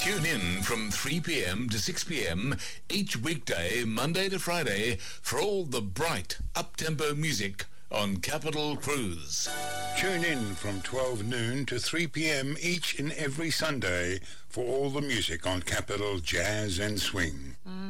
Tune in from 3 p.m. to 6 p.m. each weekday, Monday to Friday, for all the bright, up-tempo music on Capital Cruise. Tune in from 12 noon to 3 p.m. each and every Sunday for all the music on Capital Jazz and Swing.